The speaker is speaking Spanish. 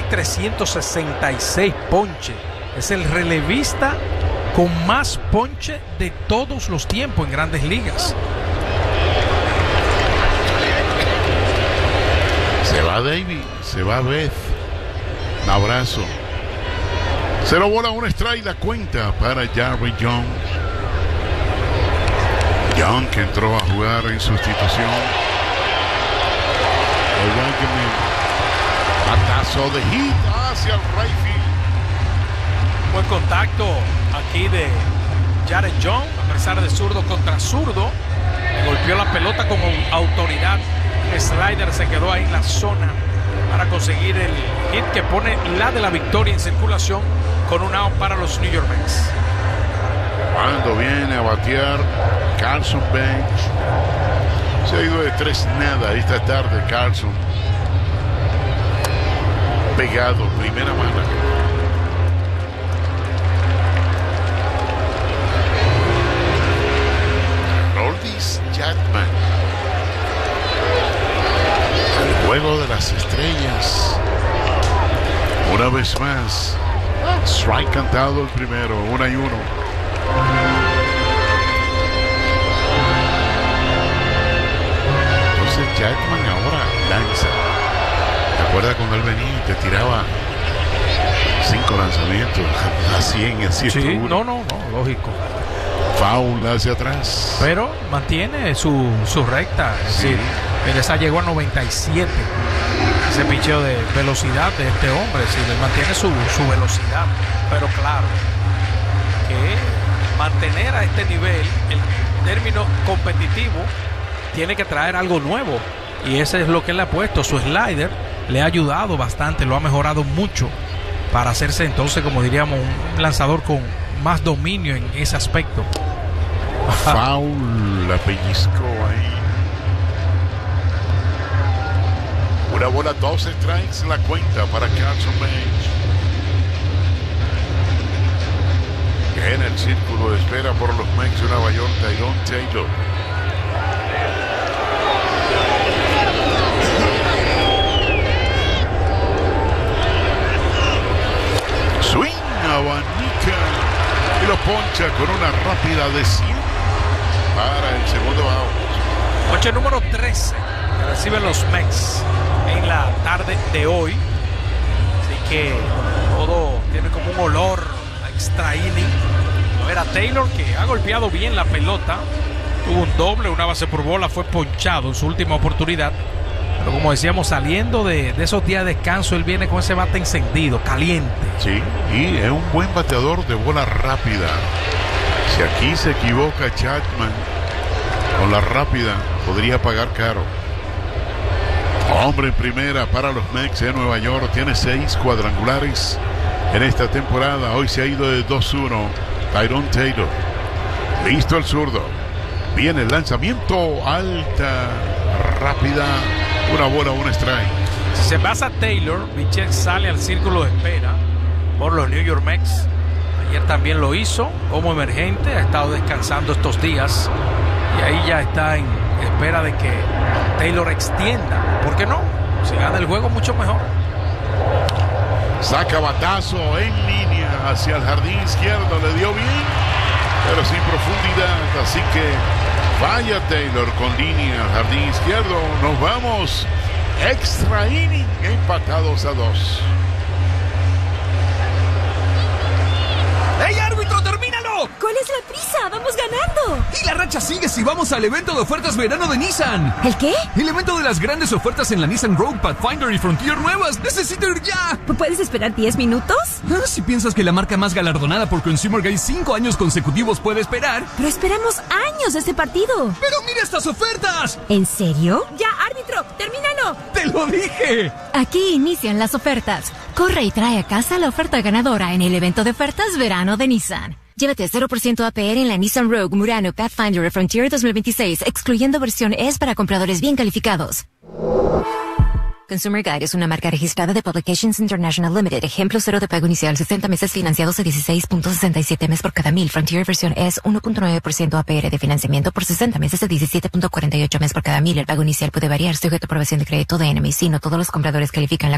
366 ponches. Es el relevista con más ponche de todos los tiempos en Grandes Ligas. Se va David, se va Beth. Un abrazo. 0 bola, 1 strike, la cuenta para Jarry Young. Young, que entró a jugar en sustitución. Batazo de hit hacia el right field. Buen contacto aquí de Jared Young, a pesar de zurdo contra zurdo. Le golpeó la pelota con autoridad. El slider se quedó ahí en la zona para conseguir el hit que pone la de la victoria en circulación con un out para los New York Mets. Cuando viene a batear Carson Bench. Se ha ido de 3-0 esta tarde Carson. Pegado, primera mano. Aroldis Chapman. El juego de las estrellas. Una vez más. Strike cantado el primero, 1-1. Entonces Jackman ahora lanza. ¿Te acuerdas cuando él venía y te tiraba 5 lanzamientos a 100 en 100? Sí, no, lógico. Foul hacia atrás. Pero mantiene su recta. Es decir, esa llegó a 97. Ese picheo de velocidad de este hombre, es decir, él mantiene su velocidad. Pero claro, que mantener a este nivel, el término competitivo, tiene que traer algo nuevo. Y ese es lo que él le ha puesto. Su slider le ha ayudado bastante, lo ha mejorado mucho para hacerse entonces, como diríamos, un lanzador con más dominio en ese aspecto. Foul, la pellizco ahí. Una bola, 2 strikes, la cuenta para Carson Bench. En el círculo de espera por los Mets de Nueva York, Tyrone Taylor. Swing, abanica y lo poncha con una rápida de 100 para el segundo out. Ponche número 13 que reciben los Mets en la tarde de hoy. Así que todo tiene como un olor a extra inning. Era Taylor, que ha golpeado bien la pelota. Tuvo un doble, una base por bola, fue ponchado en su última oportunidad. Pero como decíamos, saliendo de esos días de descanso, él viene con ese bate encendido, caliente. Sí, y es un buen bateador de bola rápida. Si aquí se equivoca Chapman con la rápida, podría pagar caro. Hombre en primera para los Mets de Nueva York. Tiene 6 cuadrangulares en esta temporada. Hoy se ha ido de 2-1. Tyrone Taylor. Listo el zurdo. Viene el lanzamiento. Alta, rápida. Una bola, un strike. Si se pasa Taylor, Bichette sale al círculo de espera por los New York Mets. Ayer también lo hizo como emergente. Ha estado descansando estos días. Y ahí ya está en espera de que Taylor extienda. ¿Por qué no? Si gana el juego, mucho mejor. Saca batazo en línea hacia el jardín izquierdo. Le dio bien, pero sin profundidad. Así que vaya Taylor con línea al jardín izquierdo. Nos vamos. Extra inning, empatados a 2. ¡Ey, árbitro, termínalo! ¿Cuál es la prisa? ¡Vamos ganando! Y la racha sigue si vamos al evento de ofertas verano de Nissan. ¿El qué? El evento de las grandes ofertas en la Nissan Rogue, Pathfinder y Frontier nuevas. ¡Necesito ir ya! ¿Puedes esperar 10 minutos? Si piensas que la marca más galardonada por Consumer Guide 5 años consecutivos puede esperar. Pero esperamos años de este partido. ¡Pero mira estas ofertas! ¿En serio? Ya, árbitro, termínalo. ¡Te lo dije! Aquí inician las ofertas. Corre y trae a casa la oferta ganadora en el evento de ofertas verano de Nissan. Llévate 0% APR en la Nissan Rogue, Murano, Pathfinder y Frontier 2026, excluyendo versión S para compradores bien calificados. Consumer Guide es una marca registrada de Publications International Limited. Ejemplo 0 de pago inicial, 60 meses financiados a 16.67 meses por cada 1000. Frontier versión S, 1.9% APR de financiamiento por 60 meses a 17.48 meses por cada 1000. El pago inicial puede variar sujeto a aprobación de crédito de NMC. No todos los compradores califican la